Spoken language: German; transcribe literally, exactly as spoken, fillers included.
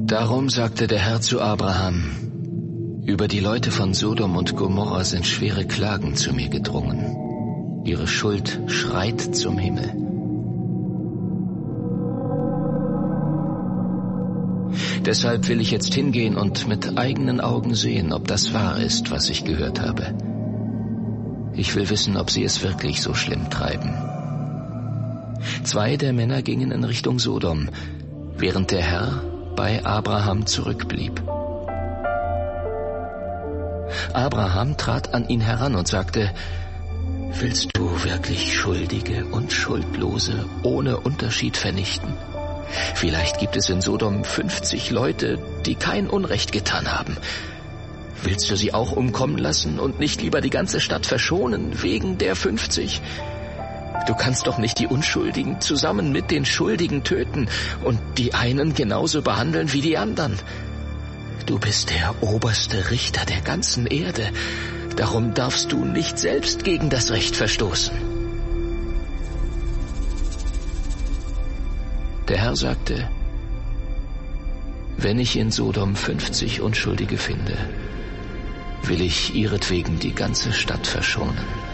Darum sagte der Herr zu Abraham: Über die Leute von Sodom und Gomorra sind schwere Klagen zu mir gedrungen. Ihre Schuld schreit zum Himmel. Deshalb will ich jetzt hingehen und mit eigenen Augen sehen, ob das wahr ist, was ich gehört habe. Ich will wissen, ob sie es wirklich so schlimm treiben. Zwei der Männer gingen in Richtung Sodom, während der Herr bei Abraham zurückblieb. Abraham trat an ihn heran und sagte: Willst du wirklich Schuldige und Schuldlose ohne Unterschied vernichten? Vielleicht gibt es in Sodom fünfzig Leute, die kein Unrecht getan haben. Willst du sie auch umkommen lassen und nicht lieber die ganze Stadt verschonen wegen der fünfzig? Du kannst doch nicht die Unschuldigen zusammen mit den Schuldigen töten und die einen genauso behandeln wie die anderen. Du bist der oberste Richter der ganzen Erde. Darum darfst du nicht selbst gegen das Recht verstoßen. Der Herr sagte: Wenn ich in Sodom fünfzig Unschuldige finde, will ich ihretwegen die ganze Stadt verschonen.